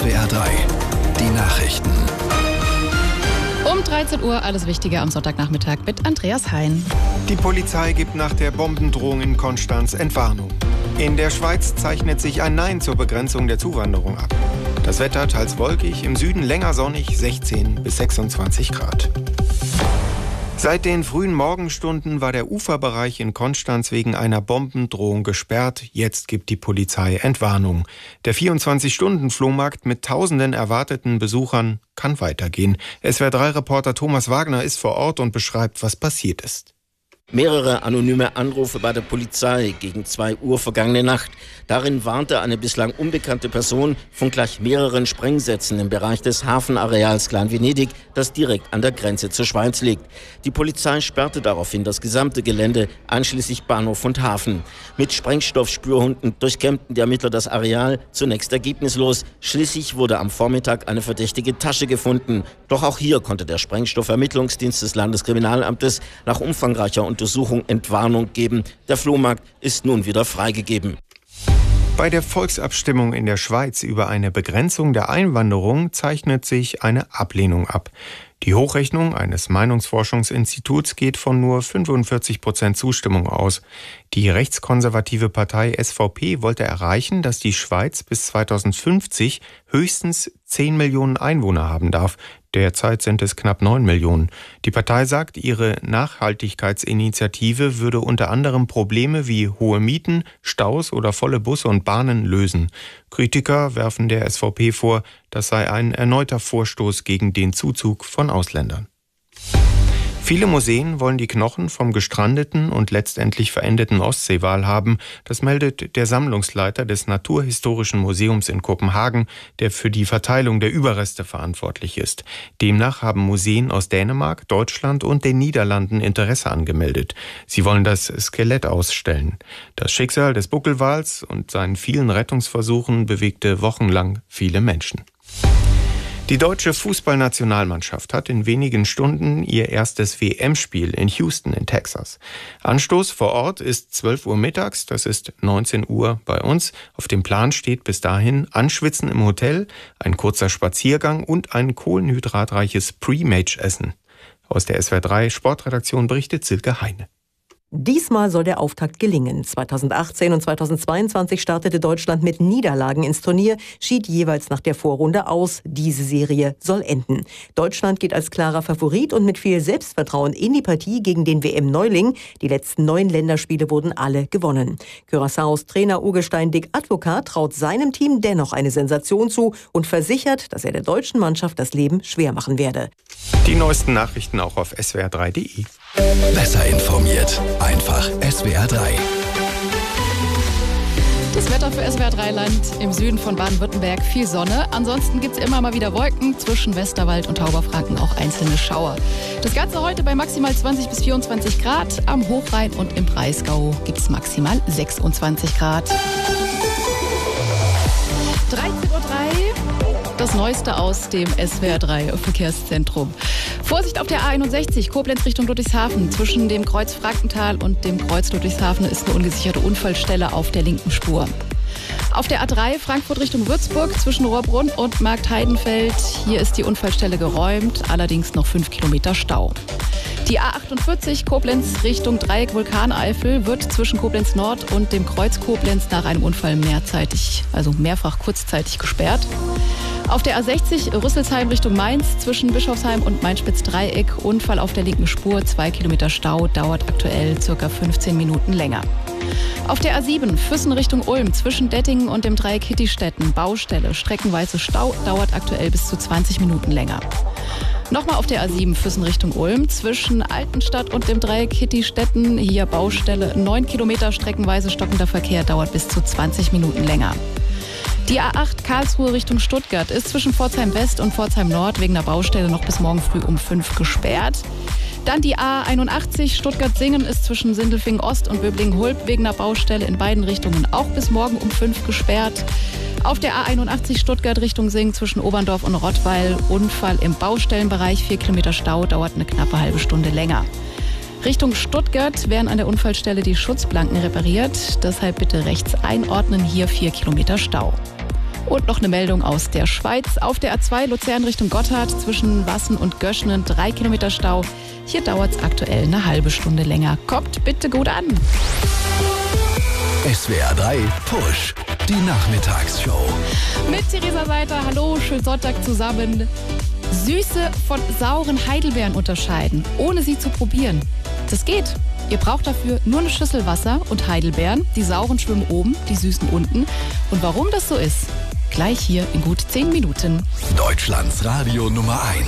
SWR 3, die Nachrichten. Um 13 Uhr alles Wichtige am Sonntagnachmittag mit Andreas Hein. Die Polizei gibt nach der Bombendrohung in Konstanz Entwarnung. In der Schweiz zeichnet sich ein Nein zur Begrenzung der Zuwanderung ab. Das Wetter teils wolkig, im Süden länger sonnig, 16 bis 26 Grad. Seit den frühen Morgenstunden war der Uferbereich in Konstanz wegen einer Bombendrohung gesperrt. Jetzt gibt die Polizei Entwarnung. Der 24-Stunden-Flohmarkt mit tausenden erwarteten Besuchern kann weitergehen. SWR3-Reporter Thomas Wagner ist vor Ort und beschreibt, was passiert ist. Mehrere anonyme Anrufe bei der Polizei gegen 2 Uhr vergangene Nacht. Darin warnte eine bislang unbekannte Person von gleich mehreren Sprengsätzen im Bereich des Hafenareals Klein-Venedig, das direkt an der Grenze zur Schweiz liegt. Die Polizei sperrte daraufhin das gesamte Gelände, einschließlich Bahnhof und Hafen. Mit Sprengstoffspürhunden durchkämmten die Ermittler das Areal, zunächst ergebnislos. Schließlich wurde am Vormittag eine verdächtige Tasche gefunden. Doch auch hier konnte der Sprengstoffermittlungsdienst des Landeskriminalamtes nach umfangreicher Untersuchung Entwarnung geben. Der Flohmarkt ist nun wieder freigegeben. Bei der Volksabstimmung in der Schweiz über eine Begrenzung der Einwanderung zeichnet sich eine Ablehnung ab. Die Hochrechnung eines Meinungsforschungsinstituts geht von nur 45% Zustimmung aus. Die rechtskonservative Partei SVP wollte erreichen, dass die Schweiz bis 2050 höchstens 10 Millionen Einwohner haben darf. Derzeit sind es knapp 9 Millionen. Die Partei sagt, ihre Nachhaltigkeitsinitiative würde unter anderem Probleme wie hohe Mieten, Staus oder volle Busse und Bahnen lösen. Kritiker werfen der SVP vor, das sei ein erneuter Vorstoß gegen den Zuzug von Ausländern. Viele Museen wollen die Knochen vom gestrandeten und letztendlich verendeten Ostseewal haben. Das meldet der Sammlungsleiter des Naturhistorischen Museums in Kopenhagen, der für die Verteilung der Überreste verantwortlich ist. Demnach haben Museen aus Dänemark, Deutschland und den Niederlanden Interesse angemeldet. Sie wollen das Skelett ausstellen. Das Schicksal des Buckelwals und seinen vielen Rettungsversuchen bewegte wochenlang viele Menschen. Die deutsche Fußballnationalmannschaft hat in wenigen Stunden ihr erstes WM-Spiel in Houston in Texas. Anstoß vor Ort ist 12 Uhr mittags, das ist 19 Uhr bei uns. Auf dem Plan steht bis dahin Anschwitzen im Hotel, ein kurzer Spaziergang und ein kohlenhydratreiches Pre-Match-Essen. Aus der SWR3 Sportredaktion berichtet Silke Heine. Diesmal soll der Auftakt gelingen. 2018 und 2022 startete Deutschland mit Niederlagen ins Turnier, schied jeweils nach der Vorrunde aus. Diese Serie soll enden. Deutschland geht als klarer Favorit und mit viel Selbstvertrauen in die Partie gegen den WM-Neuling. Die letzten 9 Länderspiele wurden alle gewonnen. Curaçaos Trainer Urgestein Dick Advocat traut seinem Team dennoch eine Sensation zu und versichert, dass er der deutschen Mannschaft das Leben schwer machen werde. Die neuesten Nachrichten auch auf swr3.de. Besser informiert. Einfach SWR 3. Das Wetter für SWR3-Land im Süden von Baden-Württemberg, viel Sonne. Ansonsten gibt es immer mal wieder Wolken, zwischen Westerwald und Tauberfranken auch einzelne Schauer. Das Ganze heute bei maximal 20 bis 24 Grad. Am Hochrhein und im Breisgau gibt es maximal 26 Grad. 13:03 Uhr. Das Neueste aus dem SWR3 Verkehrszentrum. Vorsicht auf der A61, Koblenz Richtung Ludwigshafen. Zwischen dem Kreuz Frankenthal und dem Kreuz Ludwigshafen ist eine ungesicherte Unfallstelle auf der linken Spur. Auf der A3 Frankfurt Richtung Würzburg zwischen Rohrbrunn und Marktheidenfeld. Hier ist die Unfallstelle geräumt, allerdings noch 5 Kilometer Stau. Die A48 Koblenz Richtung Dreieck Vulkaneifel wird zwischen Koblenz Nord und dem Kreuz Koblenz nach einem Unfall mehrfach kurzzeitig gesperrt. Auf der A60 Rüsselsheim Richtung Mainz zwischen Bischofsheim und Mainspitz-Dreieck. Unfall auf der linken Spur, 2 Kilometer Stau, dauert aktuell ca. 15 Minuten länger. Auf der A7 Füssen Richtung Ulm zwischen Dettingen und dem Dreieck Hittistetten. Baustelle, streckenweise Stau, dauert aktuell bis zu 20 Minuten länger. Nochmal auf der A7 Füssen Richtung Ulm zwischen Altenstadt und dem Dreieck Hittistetten. Hier Baustelle, 9 Kilometer streckenweise stockender Verkehr, dauert bis zu 20 Minuten länger. Die A8 Karlsruhe Richtung Stuttgart ist zwischen Pforzheim West und Pforzheim Nord wegen der Baustelle noch bis morgen früh um 5 gesperrt. Dann die A81 Stuttgart-Singen ist zwischen Sindelfingen Ost und Böblingen-Hulb wegen der Baustelle in beiden Richtungen auch bis morgen um 5 gesperrt. Auf der A81 Stuttgart Richtung Singen zwischen Oberndorf und Rottweil Unfall im Baustellenbereich, 4 Kilometer Stau, dauert eine knappe halbe Stunde länger. Richtung Stuttgart werden an der Unfallstelle die Schutzplanken repariert, deshalb bitte rechts einordnen, hier 4 Kilometer Stau. Und noch eine Meldung aus der Schweiz. Auf der A2 Luzern Richtung Gotthard zwischen Wassen und Göschnen 3 Kilometer Stau. Hier dauert es aktuell eine halbe Stunde länger. Kommt bitte gut an. SWR 3 Push, die Nachmittagsshow. Mit Theresa Seiter, hallo, schönen Sonntag zusammen. Süße von sauren Heidelbeeren unterscheiden, ohne sie zu probieren. Das geht. Ihr braucht dafür nur eine Schüssel Wasser und Heidelbeeren. Die sauren schwimmen oben, die süßen unten. Und warum das so ist, gleich hier in gut 10 Minuten. Deutschlands Radio Nummer 1.